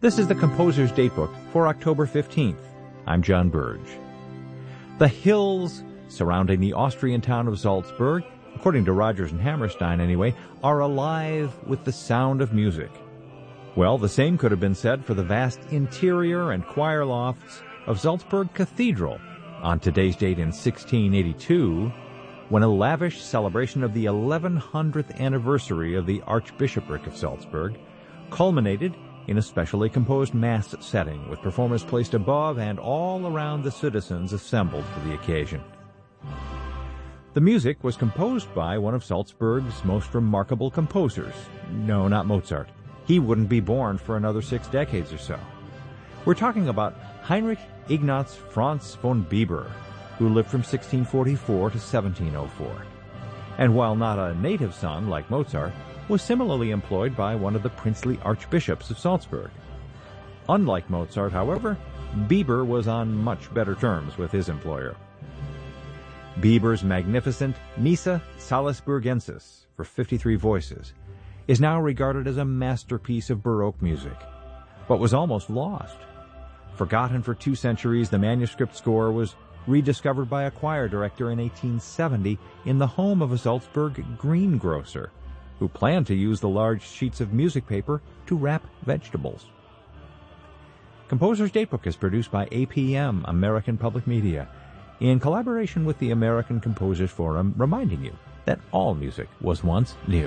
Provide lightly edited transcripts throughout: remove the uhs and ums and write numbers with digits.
This is the Composer's Datebook for October 15th. I'm John Burge. The hills surrounding the Austrian town of Salzburg, according to Rodgers and Hammerstein anyway, are alive with the sound of music. Well, the same could have been said for the vast interior and choir lofts of Salzburg Cathedral on today's date in 1682, when a lavish celebration of the 1100th anniversary of the Archbishopric of Salzburg culminated in a specially composed Mass setting with performers placed above and all around the citizens assembled for the occasion. The music was composed by one of Salzburg's most remarkable composers. No, not Mozart. He wouldn't be born for another 6 decades or so. We're talking about Heinrich Ignaz Franz von Bieber, who lived from 1644 to 1704. And while not a native son like Mozart, was similarly employed by one of the princely archbishops of Salzburg. Unlike Mozart, however, Bieber was on much better terms with his employer. Bieber's magnificent Missa Salisburgensis for 53 voices is now regarded as a masterpiece of Baroque music, but was almost lost. Forgotten for 2 centuries, the manuscript score was rediscovered by a choir director in 1870 in the home of a Salzburg greengrocer, who planned to use the large sheets of music paper to wrap vegetables. Composer's Datebook is produced by APM, American Public Media, in collaboration with the American Composers Forum, reminding you that all music was once new.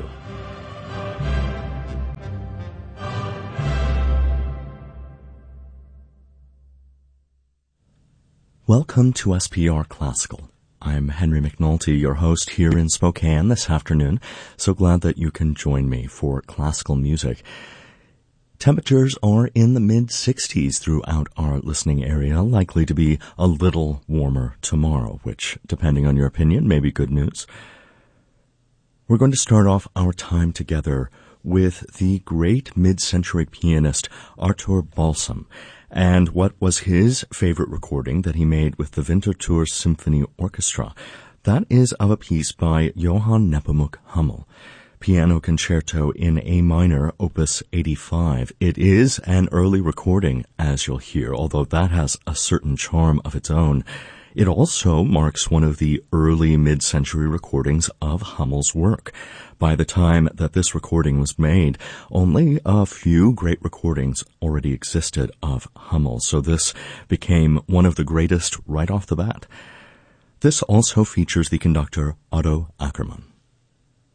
Welcome to SPR Classical. I'm Henry McNulty, your host here in Spokane this afternoon. So glad that you can join me for classical music. Temperatures are in the mid-60s throughout our listening area, likely to be a little warmer tomorrow, which, depending on your opinion, may be good news. We're going to start off our time together with the great mid-century pianist Artur Balsam, and what was his favorite recording that he made with the Winterthur Symphony Orchestra. That is of a piece by Johann Nepomuk Hummel, Piano Concerto in A minor, Opus 85. It is an early recording, as you'll hear, although that has a certain charm of its own. It also marks one of the early mid-century recordings of Hummel's work. By the time that this recording was made, only a few great recordings already existed of Hummel, so this became one of the greatest right off the bat. This also features the conductor Otto Ackermann.